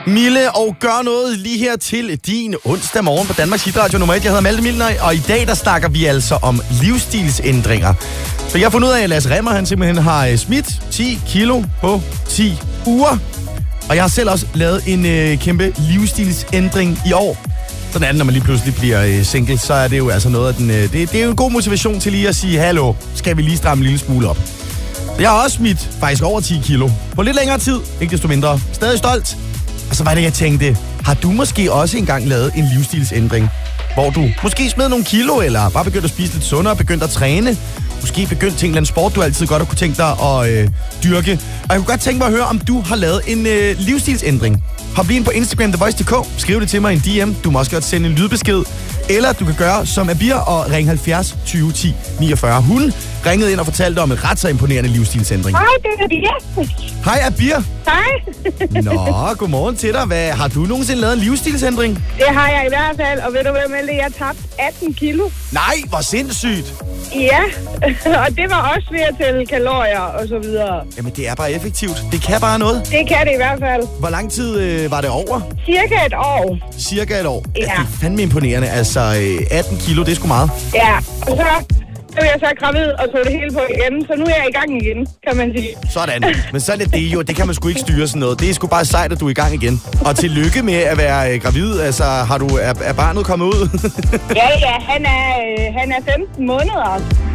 Mille, og gør noget lige her til din onsdag morgen på Danmarks Hitradio nummer 1. Jeg hedder Malte Milner, og i dag der snakker vi altså om livsstilsændringer. Så jeg har fundet ud af, at Lasse Remmer, han simpelthen har smidt 10 kilo på 10 uger. Og jeg har selv også lavet en kæmpe livsstilsændring i år. Sådan er det, når man lige pludselig bliver single, så er det jo altså noget af den... Det er jo en god motivation til lige at sige, hallo, skal vi lige stramme en lille smule op. Jeg har også smidt faktisk over 10 kilo på lidt længere tid, ikke desto mindre. Stadig stolt. Og så var det, jeg tænkte, har du måske også engang lavet en livsstilsændring, hvor du måske smed nogle kilo, eller bare begyndt at spise lidt sundere, begyndt at træne, måske begyndt til en eller anden sport, du altid godt har kunne tænke dig at dyrke. Og jeg kunne godt tænke mig at høre, om du har lavet en livsstilsændring. Hop lige ind på Instagram, TheVoice.dk, skriv det til mig i en DM, du må også godt sende en lydbesked, eller du kan gøre som Abir og ringe 70 20 10 49. Hun ringede ind og fortalte om en ret så imponerende livsstilsændring. Hej, det er Abir. Hej Abir. Hej. Nå, godmorgen til dig. Har du nogensinde lavet en livsstilsændring? Det har jeg i hvert fald, og ved du hvad, Mette, jeg tabte 18 kilo. Nej, hvor sindssygt. Ja, og det var også ved at tælle kalorier og så videre. Jamen, det er bare effektivt. Det kan bare noget. Det kan det i hvert fald. Hvor lang tid var det over? Cirka et år. Cirka et år? Ja. Det er fandme imponerende. Altså, 18 kilo, det er sgu meget. Ja, og så blev jeg så gravid og tog det hele på igen, så nu er jeg i gang igen, kan man sige. Sådan. Men så er det jo, det kan man sgu ikke styre sådan noget. Det er sgu bare sejt, at du er i gang igen. Og tillykke med at være gravid. Altså, er barnet kommet ud? Ja, han er 15 måneder.